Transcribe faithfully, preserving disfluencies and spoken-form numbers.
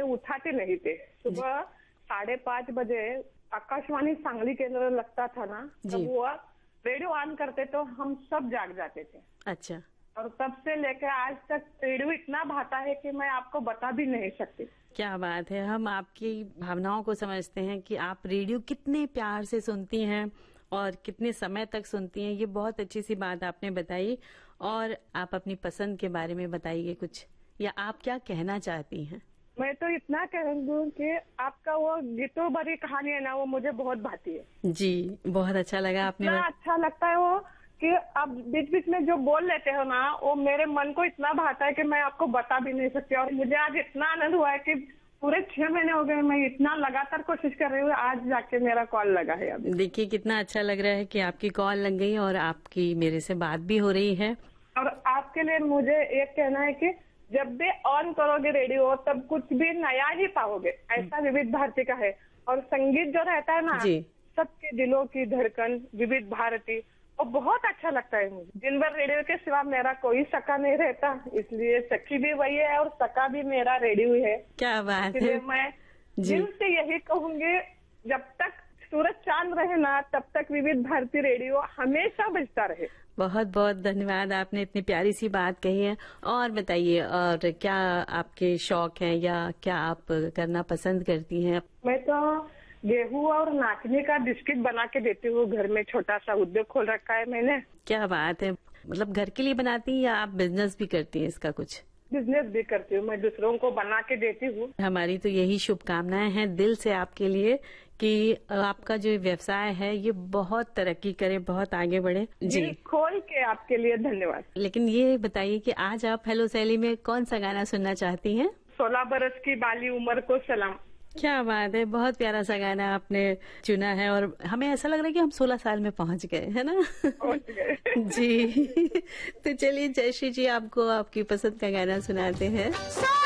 उठाते नहीं थे। सुबह साढ़े पाँच बजे आकाशवाणी सांगली केंद्र लगता था ना, जब वो रेडियो ऑन करते तो हम सब जाग जाते थे। अच्छा। और तब से लेकर आज तक रेडियो इतना भाता है कि मैं आपको बता भी नहीं सकती। क्या बात है, हम आपकी भावनाओं को समझते हैं कि आप रेडियो कितने प्यार से सुनती हैं और कितने समय तक सुनती हैं। ये बहुत अच्छी सी बात आपने बताई। और आप अपनी पसंद के बारे में बताइए कुछ, या आप क्या कहना चाहती हैं? मैं तो इतना कहूँगी कि आपका वो गीतों भरी कहानी है ना, वो मुझे बहुत भाती है। जी, बहुत अच्छा लगा आपने। इतना अच्छा लगता है वो कि आप बीच बीच में जो बोल लेते हो ना, वो मेरे मन को इतना भाता है कि मैं आपको बता भी नहीं सकती। और मुझे आज इतना आनंद हुआ है कि पूरे छह महीने हो गए, मैं इतना लगातार कोशिश कर रही हूँ, आज जाके मेरा कॉल लगा है। अभी देखिए कितना अच्छा लग रहा है कि आपकी कॉल लग गई और आपकी मेरे से बात भी हो रही है। और आपके लिए मुझे एक कहना है कि जब भी ऑन करोगे रेडियो तब कुछ भी नया ही पाओगे, ऐसा विविध भारती का है। और संगीत जो रहता है ना, सबके दिलों की धड़कन विविध भारती, वो बहुत अच्छा लगता है मुझे। दिन भर रेडियो के सिवा मेरा कोई सका नहीं रहता, इसलिए सखी भी वही है और सका भी मेरा रेडियो है। क्या बात है। इसलिए मैं दिल से यही कहूंगी, जब तक सूरज चांद रहे ना, तब तक विविध भारती रेडियो हमेशा बजता रहे। बहुत बहुत धन्यवाद, आपने इतनी प्यारी सी बात कही है। और बताइए, और क्या आपके शौक हैं या क्या आप करना पसंद करती हैं? मैं तो गेहूं और नाचनी का बिस्किट बना के देती हूँ। घर में छोटा सा उद्योग खोल रखा है मैंने। क्या बात है, मतलब घर के लिए बनाती हैं या आप बिजनेस भी करती हैं इसका कुछ? बिजनेस भी करती हूँ, मैं दूसरों को बना के देती हूँ। हमारी तो यही शुभकामनाएं हैं दिल से आपके लिए कि आपका जो व्यवसाय है ये बहुत तरक्की करे, बहुत आगे बढ़े। जी, खोल के आपके लिए धन्यवाद। लेकिन ये बताइए कि आज आप हेलो सैली में कौन सा गाना सुनना चाहती हैं? सोलह बरस की बाली उम्र को सलाम। क्या बात है, बहुत प्यारा सा गाना आपने चुना है और हमें ऐसा लग रहा है कि हम सोलह साल में पहुंच गए, है ना? पहुंच गए। जी। तो चलिए जयश्री जी, आपको आपकी पसंद का गाना सुनाते हैं।